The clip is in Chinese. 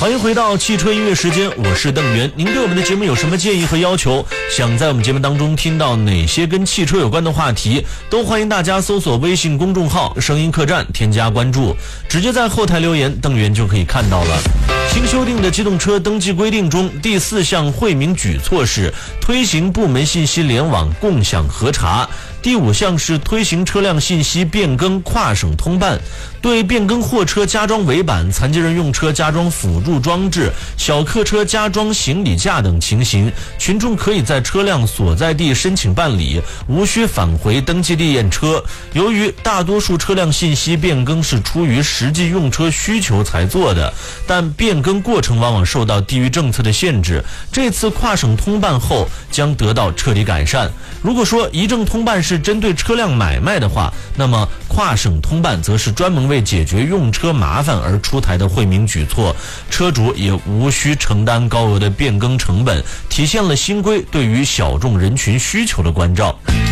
欢迎回到汽车音乐时间，我是邓源。您对我们的节目有什么建议和要求？想在我们节目当中听到哪些跟汽车有关的话题，都欢迎大家搜索微信公众号声音客栈添加关注，直接在后台留言，邓源就可以看到了。新修订的机动车登记规定中，第4项惠民举措是推行部门信息联网共享核查，第5项是推行车辆信息变更跨省通办。对变更货车加装尾板、残疾人用车加装辅助装置、小客车加装行李架等情形，群众可以在车辆所在地申请办理，无需返回登记地验车。由于大多数车辆信息变更是出于实际用车需求才做的，但变更过程往往受到地域政策的限制，这次跨省通办后将得到彻底改善。如果说一证通办是针对车辆买卖的话，那么跨省通办则是专门为解决用车麻烦而出台的惠民举措，车主也无需承担高额的变更成本，体现了新规对于小众人群需求的关照。